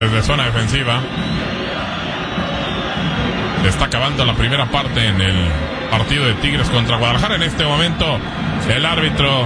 Desde zona defensiva. Está acabando la primera parte en el partido de Tigres contra Guadalajara. En este momento el árbitro,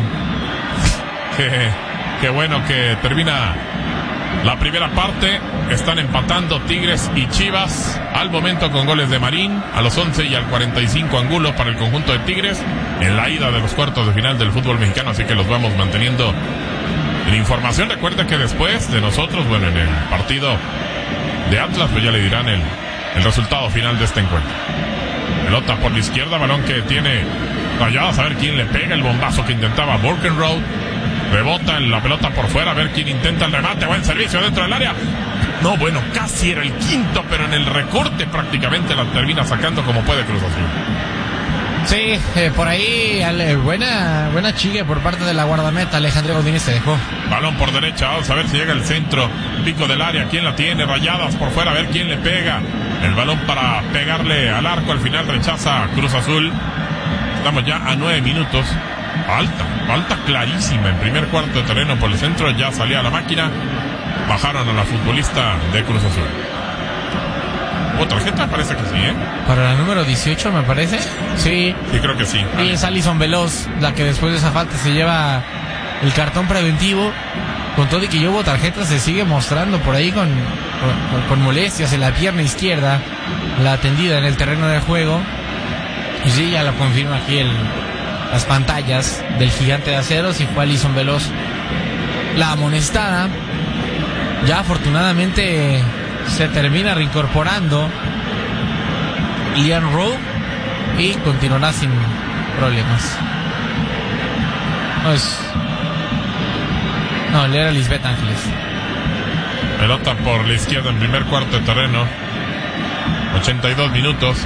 qué bueno que termina la primera parte. Están empatando Tigres y Chivas al momento con goles de Marín a los 11 y al 45 Angulo para el conjunto de Tigres en la ida de los cuartos de final del fútbol mexicano, así que los vamos manteniendo en información. Recuerda que después de nosotros, bueno, en el partido de Atlas, pues ya le dirán el resultado final de este encuentro. Pelota por la izquierda, balón que tiene Rayadas, a ver quién le pega el bombazo que intentaba Borkenroad. Rebota en la pelota por fuera, a ver quién intenta el remate. Buen servicio dentro del área. No, bueno, casi era el quinto, pero en el recorte prácticamente la termina sacando como puede Cruz Azul. Sí, por ahí buena chigue por parte de la guardameta. Alejandro Godínez se dejó. Balón por derecha, vamos a ver si llega el centro, pico del área, quién la tiene, Rayadas por fuera, a ver quién le pega. El balón para pegarle al arco, al final rechaza Cruz Azul. Estamos ya a 9 minutos. Falta clarísima en primer cuarto de terreno por el centro, ya salía la máquina. Bajaron a la futbolista de Cruz Azul. ¿Otra tarjeta? Parece que sí, ¿eh? Para la número 18, me parece. Sí. Sí, creo que sí. Y es Alison Veloz, la que después de esa falta se lleva el cartón preventivo. Con todo y que hubo tarjeta, se sigue mostrando por ahí con molestias en la pierna izquierda, la atendida en el terreno de juego. Y sí, ya lo confirma aquí las pantallas del Gigante de Acero. Si fue Alison Veloz la amonestada. Ya afortunadamente se termina reincorporando Lian Rowe y continuará sin problemas. No, le era Lisbeth Ángeles. Pelota por la izquierda en primer cuarto de terreno. 82 minutos.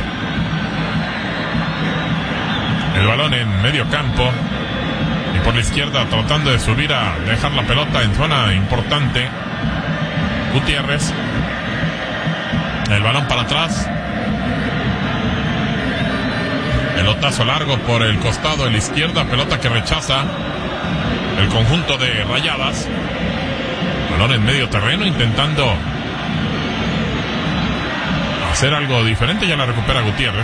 El balón en medio campo. Y por la izquierda tratando de subir a dejar la pelota en zona importante. Gutiérrez. El balón para atrás. Pelotazo largo por el costado de la izquierda. Pelota que rechaza el conjunto de Rayadas. Balón en medio terreno intentando hacer algo diferente. Ya la recupera Gutiérrez.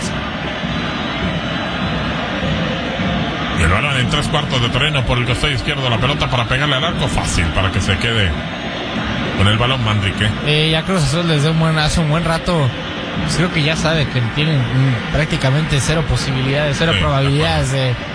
Y el balón en 3/4 de terreno por el costado izquierdo. La pelota para pegarle al arco. Fácil para que se quede con el balón Manrique. Ya Cruz Azul desde hace un buen rato, pues creo que ya sabe que tienen prácticamente cero posibilidades, cero probabilidades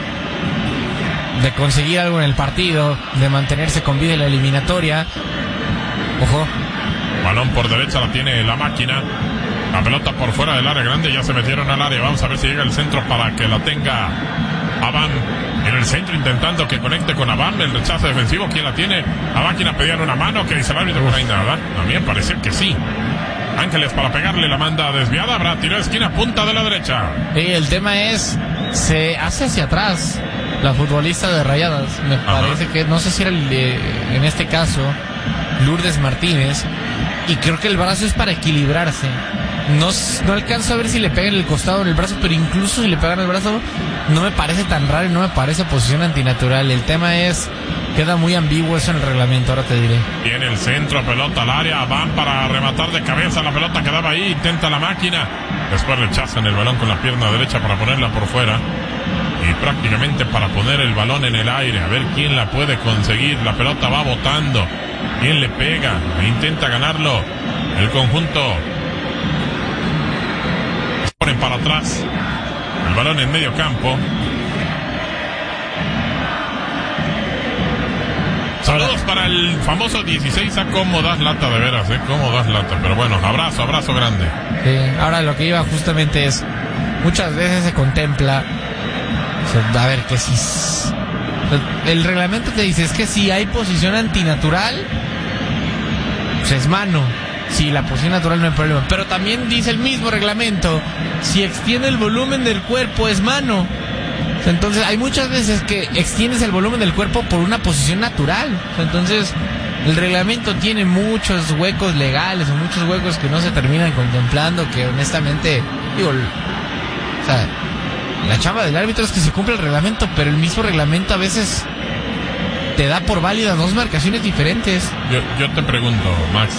de conseguir algo en el partido, de mantenerse con vida en la eliminatoria. Ojo. Balón por derecha la tiene la máquina. La pelota por fuera del área grande, ya se metieron al área. Vamos a ver si llega el centro para que la tenga Abam. En el centro intentando que conecte con Abam. El rechazo defensivo, ¿quién la tiene? La máquina pedían una mano, que dice el árbitro por ahí nada. A mí me parece que sí. Ángeles para pegarle, la manda desviada. Habrá tiro de esquina, punta de la derecha. Y el tema es, se hace hacia atrás la futbolista de Rayadas. Me parece que, no sé si era en este caso Lourdes Martínez. Y creo que el brazo es para equilibrarse. No alcanzo a ver si le pegan el costado o en el brazo, pero incluso si le pegan el brazo no me parece tan raro y no me parece posición antinatural. El tema es, queda muy ambiguo eso en el reglamento, ahora te diré. Tiene el centro, pelota al área, van para rematar de cabeza, la pelota quedaba ahí, intenta la máquina, después rechazan el balón con la pierna derecha para ponerla por fuera y prácticamente para poner el balón en el aire, a ver quién la puede conseguir. La pelota va botando, quién le pega e intenta ganarlo el conjunto. Ponen para atrás el balón en medio campo. Saludos para el famoso 16. A cómo das lata, de veras, cómo das lata. Pero bueno, abrazo grande. Ahora lo que iba justamente es, muchas veces se contempla, a ver, que si el reglamento te dice es que si hay posición antinatural, pues es mano. Si la posición natural no hay problema. Pero también dice el mismo reglamento, si extiende el volumen del cuerpo es mano. Entonces hay muchas veces que extiendes el volumen del cuerpo por una posición natural. Entonces el reglamento tiene muchos huecos legales o muchos huecos que no se terminan contemplando, que honestamente, o sea, la chamba del árbitro es que se cumpla el reglamento, pero el mismo reglamento a veces te da por válidas dos marcaciones diferentes. Yo te pregunto, Max,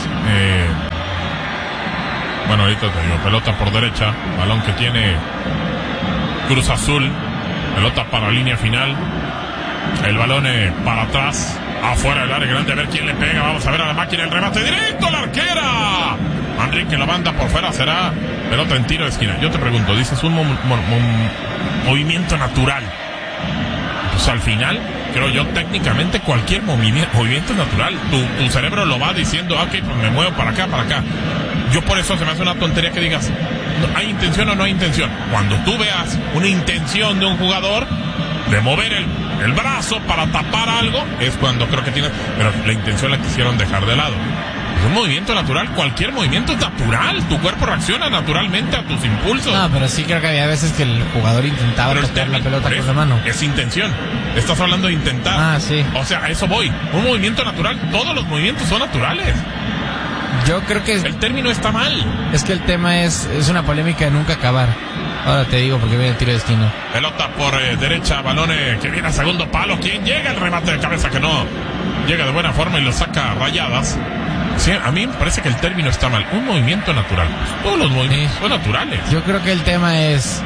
bueno, ahorita te digo, pelota por derecha, balón que tiene Cruz Azul, pelota para línea final, el balón para atrás, afuera del área grande, a ver quién le pega, vamos a ver a la máquina, el remate directo a la arquera, Manrique la manda por fuera, será pelota en tiro de esquina. Yo te pregunto, dices un movimiento natural, pues al final, creo yo, técnicamente cualquier movimiento natural, tu cerebro lo va diciendo, ok, pues me muevo para acá, yo por eso se me hace una tontería que digas, ¿hay intención o no hay intención? Cuando tú veas una intención de un jugador de mover el brazo para tapar algo, es cuando creo que tienes, pero la intención la quisieron dejar de lado. Es un movimiento natural, cualquier movimiento es natural, tu cuerpo reacciona naturalmente a tus impulsos. No, pero sí creo que había veces que el jugador intentaba tocar la pelota con la mano. Es intención, estás hablando de intentar. Ah, sí. O sea, a eso voy, un movimiento natural, todos los movimientos son naturales. Yo creo que el término está mal. Es que el tema es una polémica de nunca acabar. Ahora te digo porque viene el tiro de esquina. Pelota por derecha, balón que viene a segundo palo. ¿Quién llega? El remate de cabeza que no llega de buena forma y lo saca Rayadas. Sí, a mí me parece que el término está mal. Un movimiento natural. Todos los movimientos son naturales. Yo creo que el tema es,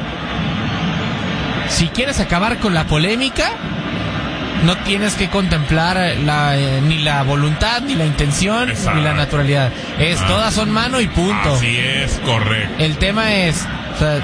si quieres acabar con la polémica, no tienes que contemplar ni la voluntad, ni la intención, ni la naturalidad. Todas son mano y punto. Así es, correcto. El tema es, o sea,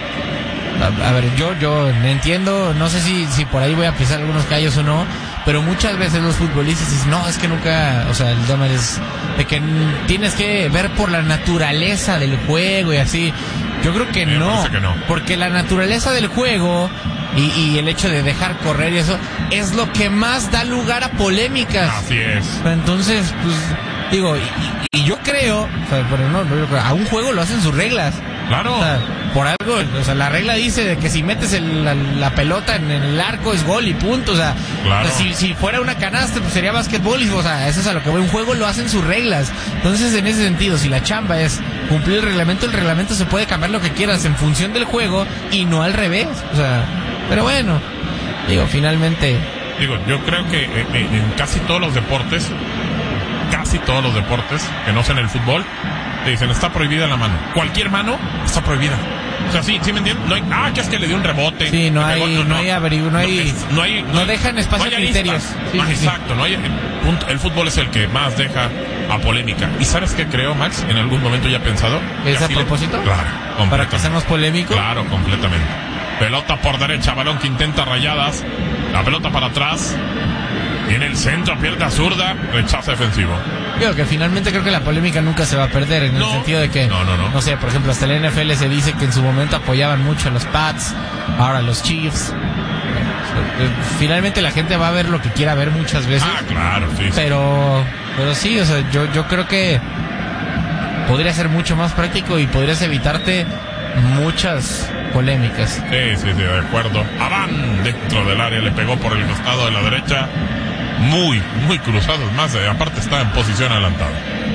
a ver, yo entiendo, no sé si por ahí voy a pisar algunos callos o no, pero muchas veces los futbolistas dicen, no, es que nunca, o sea, el tema es de que tienes que ver por la naturaleza del juego y así. Yo creo que no, porque la naturaleza del juego y el hecho de dejar correr y eso es lo que más da lugar a polémicas. Así es. Entonces, pues, digo, y yo creo, o sea, pero no, yo creo, a un juego lo hacen sus reglas. Claro. O sea, por algo, o sea, la regla dice de que si metes la pelota en el arco es gol y punto, o sea, claro. si fuera una canasta pues sería básquetbol y, o sea, eso es a lo que voy, un juego lo hacen sus reglas. Entonces, en ese sentido, si la chamba es cumplir el reglamento se puede cambiar lo que quieras en función del juego y no al revés, o sea, pero bueno, digo, finalmente. Digo, yo creo que en casi todos los deportes que no sean el fútbol, te dicen, está prohibida la mano. Cualquier mano está prohibida. O sea, sí me entiendes. No hay, que es que le dio un rebote. Sí, no dejan espacio a criterios. Sí, exacto, no hay. El fútbol es el que más deja a polémica. ¿Y sabes qué creo, Max? En algún momento ya he pensado. ¿Es a propósito? Claro, ¿para que seamos polémicos? Claro, completamente. Pelota por derecha, balón que intenta Rayadas. La pelota para atrás. Viene el centro, pierna zurda, rechazo defensivo. Creo que finalmente creo que la polémica nunca se va a perder en el sentido de que, no sé, por ejemplo, hasta el NFL se dice que en su momento apoyaban mucho a los Pats, ahora a los Chiefs. Finalmente la gente va a ver lo que quiera ver muchas veces. Ah, claro, sí. Pero sí, o sea, yo creo que podría ser mucho más práctico y podrías evitarte muchas polémicas. Sí, de acuerdo. Adán dentro del área le pegó por el costado de la derecha. Muy cruzado, más aparte está en posición adelantada.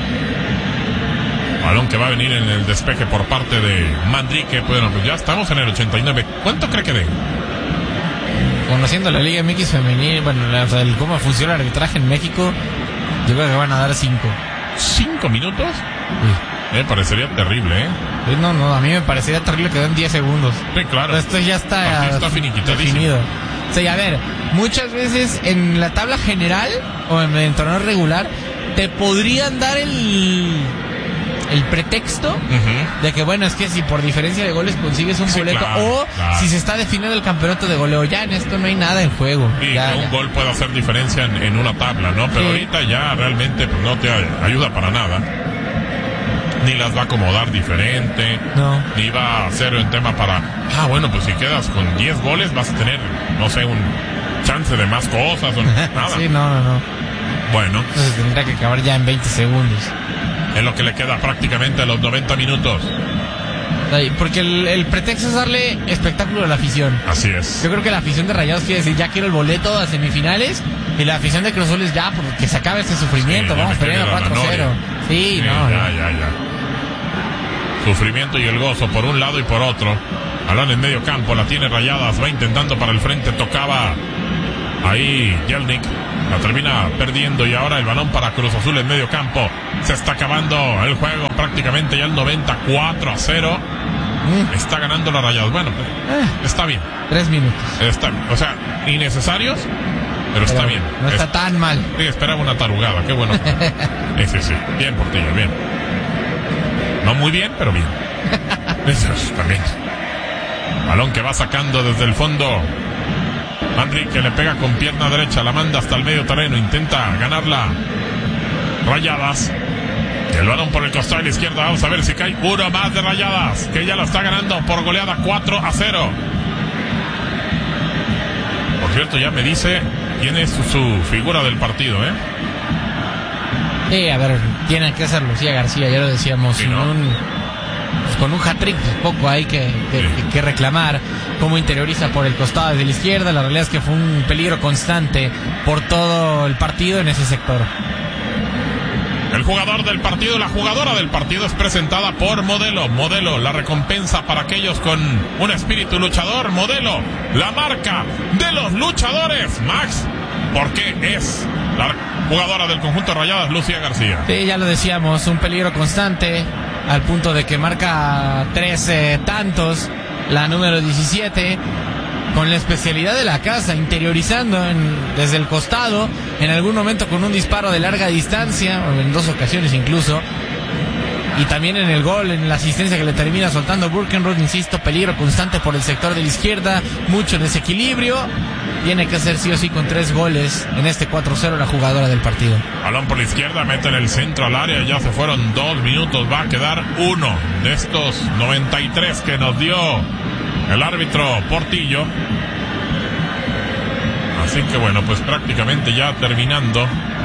Balón que va a venir en el despeje por parte de Manrique. Bueno, pues ya estamos en el 89. ¿Cuánto cree que dé? Conociendo la Liga MX femenil, bueno, cómo funciona el arbitraje en México, yo creo que van a dar 5. ¿5 minutos? Sí. Me parecería terrible, ¿eh? No, a mí me parecería terrible que den 10 segundos. Sí, claro. Pero esto ya está finiquitadísimo. Sí, a ver, muchas veces en la tabla general o en el torneo regular te podrían dar el pretexto de que, bueno, es que si por diferencia de goles consigues un boleto, claro. Si se está definiendo el campeonato de goleo, ya en esto no hay nada en juego. Sí, ya. Un gol puede hacer diferencia en una tabla, ¿no? Pero ahorita ya realmente pues, no te ayuda para nada. Ni las va a acomodar diferente, ni va a hacer un tema para, bueno, pues si quedas con 10 goles vas a tener, no sé, un chance de más cosas o nada. Sí, no. Bueno. Entonces tendría que acabar ya en 20 segundos. Es lo que le queda prácticamente a los 90 minutos. Porque el pretexto es darle espectáculo a la afición. Así es. Yo creo que la afición de Rayados quiere decir, ya quiero el boleto a semifinales, y la afición de Cruz Azul es ya, porque se acabe este sufrimiento, vamos perdiendo 4-0. Sí, Ya. Sufrimiento y el gozo por un lado y por otro. Balón en medio campo, la tiene Rayadas, va intentando para el frente, tocaba ahí Jelnik. La termina perdiendo y ahora el balón para Cruz Azul en medio campo. Se está acabando el juego prácticamente ya el 94-0. Está ganando la Rayados. Bueno, está bien. 3 minutos. Está bien. O sea, innecesarios, pero está bien. No está tan mal. Sí, esperaba una tarugada. Qué bueno. Sí. Bien, Portillo, bien. No muy bien, pero bien. Eso también. Balón que va sacando desde el fondo. Manrique le pega con pierna derecha, la manda hasta el medio terreno, intenta ganarla Rayadas. El balón por el costado de la izquierda, vamos a ver si cae uno más de Rayadas, que ya lo está ganando por goleada 4-0. Por cierto, ya me dice quién es su figura del partido, Sí, a ver, tiene que ser Lucía García, ya lo decíamos, sí, ¿no? Con un hat-trick, pues poco hay que reclamar. Cómo interioriza por el costado de la izquierda. La realidad es que fue un peligro constante por todo el partido en ese sector. El jugador del partido, la jugadora del partido es presentada por Modelo. Modelo, la recompensa para aquellos con un espíritu luchador. Modelo, la marca de los luchadores. Max, porque es la jugadora del conjunto Rayadas, Lucía García. Sí, ya lo decíamos, un peligro constante, al punto de que marca 13 tantos, la número 17, con la especialidad de la casa, interiorizando desde el costado, en algún momento con un disparo de larga distancia, o en 2 ocasiones incluso, y también en el gol, en la asistencia que le termina soltando Burkenroth. Insisto, peligro constante por el sector de la izquierda, mucho desequilibrio. Tiene que hacer sí o sí con 3 goles en este 4-0 la jugadora del partido. Balón por la izquierda, mete en el centro al área, ya se fueron 2 minutos, va a quedar uno de estos 93 que nos dio el árbitro Portillo. Así que bueno, pues prácticamente ya terminando.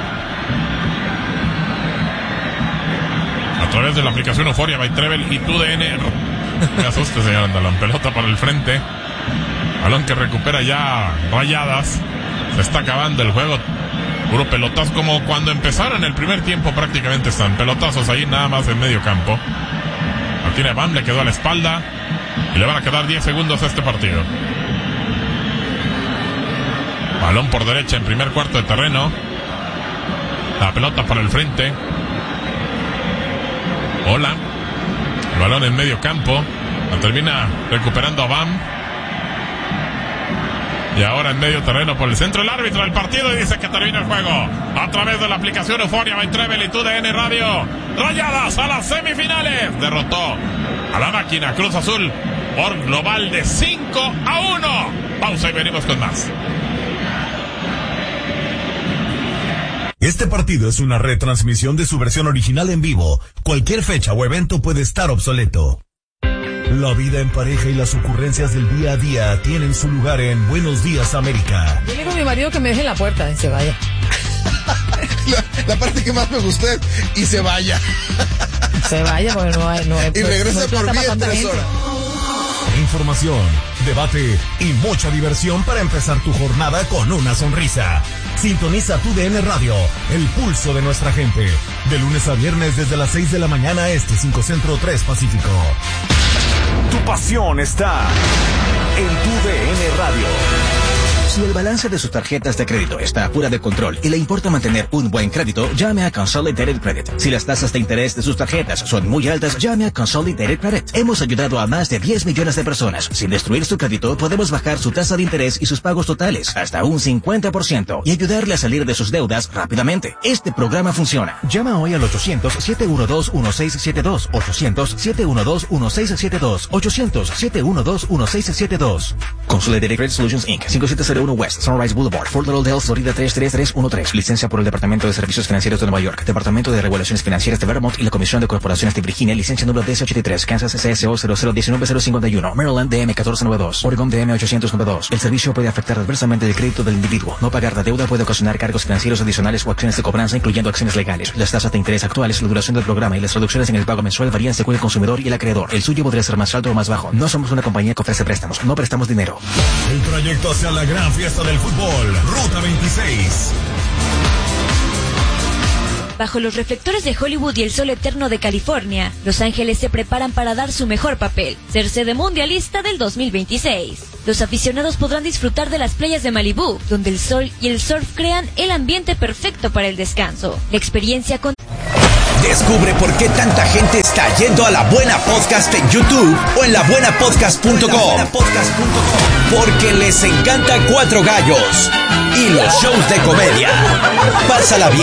A través de la aplicación Euforia by Trevel y TUDN. Me asuste, señor Andalón. Pelota para el frente. Balón que recupera ya Rayadas. Se está acabando el juego. Puro pelotazos, como cuando empezaron el primer tiempo prácticamente están. Pelotazos ahí nada más en medio campo. La tiene Bam, le quedó a la espalda. Y le van a quedar 10 segundos a este partido. Balón por derecha en primer cuarto de terreno. La pelota para el frente. Hola. El balón en medio campo. La termina recuperando a Bam. Y ahora en medio terreno por el centro el árbitro del partido y dice que termina el juego. A través de la aplicación Euforia by Trevel y TUDN Radio. Rayadas a las semifinales. Derrotó a la máquina Cruz Azul por global de 5-1. Pausa y venimos con más. Este partido es una retransmisión de su versión original en vivo. Cualquier fecha o evento puede estar obsoleto. La vida en pareja y las ocurrencias del día a día tienen su lugar en Buenos Días América. Yo le digo a mi marido que me deje en la puerta y se vaya. La parte que más me gustó es y se vaya. Se vaya porque no hay y regresa por mí en 3 horas. Información, debate y mucha diversión para empezar tu jornada con una sonrisa. Sintoniza TUDN Radio, el pulso de nuestra gente. De lunes a viernes desde las 6 de la mañana este, 5 Centro, 3 Pacífico. Tu pasión está en TUDN Radio. Si el balance de sus tarjetas de crédito está fuera de control y le importa mantener un buen crédito, llame a Consolidated Credit. Si las tasas de interés de sus tarjetas son muy altas, llame a Consolidated Credit. Hemos ayudado a más de 10 millones de personas. Sin destruir su crédito, podemos bajar su tasa de interés y sus pagos totales hasta un 50% y ayudarle a salir de sus deudas rápidamente. Este programa funciona. Llama hoy al 800-712-1672. 800-712-1672. 800-712-1672. Consolidated Credit Solutions Inc. 5701 West Sunrise Boulevard, Fort Lauderdale, Florida 33313. Licencia por el Departamento de Servicios Financieros de Nueva York, Departamento de Regulaciones Financieras de Vermont y la Comisión de Corporaciones de Virginia. Licencia número 1083. Kansas CSO 0019051. Maryland DM 1492. Oregon DM 892. El servicio puede afectar adversamente el crédito del individuo. No pagar la deuda puede ocasionar cargos financieros adicionales o acciones de cobranza, incluyendo acciones legales. Las tasas de interés actuales, la duración del programa y las reducciones en el pago mensual varían según el consumidor y el acreedor. El suyo podría ser más alto o más bajo. No somos una compañía que ofrece préstamos. No prestamos dinero. El trayecto hacia la gran fiesta del fútbol. Ruta 26. Bajo los reflectores de Hollywood y el sol eterno de California, Los Ángeles se preparan para dar su mejor papel, ser sede mundialista del 2026. Los aficionados podrán disfrutar de las playas de Malibú, donde el sol y el surf crean el ambiente perfecto para el descanso. La experiencia con... Descubre por qué tanta gente está yendo a La Buena Podcast en YouTube o en labuenapodcast.com. Porque les encanta Cuatro Gallos y los shows de comedia. Pásala bien.